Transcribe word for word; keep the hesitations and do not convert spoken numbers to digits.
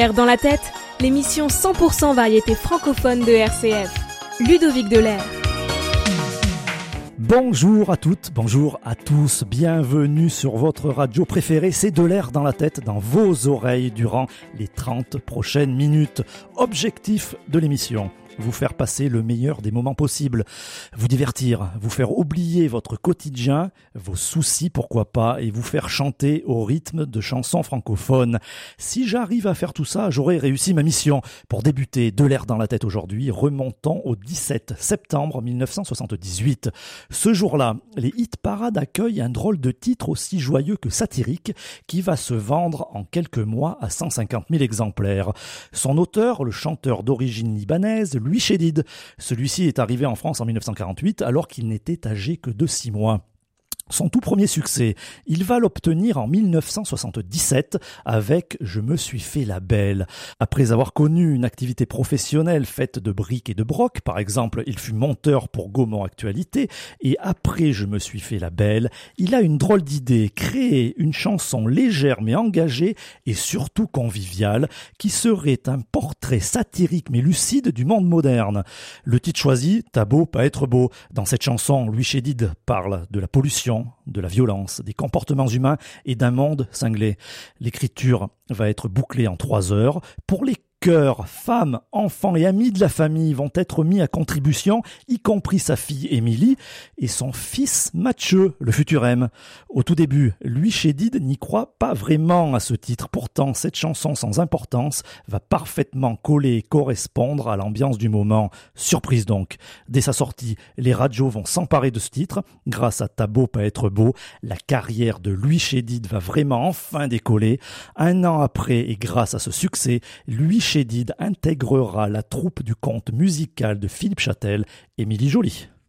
L'air dans la tête, l'émission cent pour cent variété francophone de R C F. Ludovic Delair. Bonjour à toutes, bonjour à tous, bienvenue sur votre radio préférée, c'est de l'air dans la tête, dans vos oreilles durant les trente prochaines minutes. Objectif de l'émission: vous faire passer le meilleur des moments possibles, vous divertir, vous faire oublier votre quotidien, vos soucis pourquoi pas, et vous faire chanter au rythme de chansons francophones. Si j'arrive à faire tout ça, j'aurai réussi ma mission. Pour débuter de l'air dans la tête aujourd'hui, remontons au dix-sept septembre mille neuf cent soixante-dix-huit. Ce jour-là, les hit parades accueillent un drôle de titre aussi joyeux que satirique qui va se vendre en quelques mois à cent cinquante mille exemplaires. Son auteur, le chanteur d'origine libanaise, Louis Chédid. Celui-ci est arrivé en France en mille neuf cent quarante-huit alors qu'il n'était âgé que de six mois. Son tout premier succès, il va l'obtenir en mille neuf cent soixante-dix-sept avec « Je me suis fait la belle ». Après avoir connu une activité professionnelle faite de briques et de broc, par exemple, il fut monteur pour Gaumont Actualité, et après « Je me suis fait la belle », il a une drôle d'idée, créer une chanson légère mais engagée et surtout conviviale, qui serait un portrait satirique mais lucide du monde moderne. Le titre choisi, « T'as beau pas être beau ». Dans cette chanson, Louis Chédid parle de la pollution, de la violence, des comportements humains et d'un monde cinglé. L'écriture va être bouclée en trois heures. Pour les cœurs, femmes, enfants et amis de la famille vont être mis à contribution, y compris sa fille Émilie et son fils Mathieu, le futur M. Au tout début, Louis Chédid n'y croit pas vraiment à ce titre. Pourtant, cette chanson sans importance va parfaitement coller et correspondre à l'ambiance du moment. Surprise donc. Dès sa sortie, les radios vont s'emparer de ce titre. Grâce à T'as beau pas être beau, la carrière de Louis Chédid va vraiment enfin décoller. Un an après, et grâce à ce succès, Louis Chédid intégrera la troupe du conte musical de Philippe Châtel, Émilie Joly.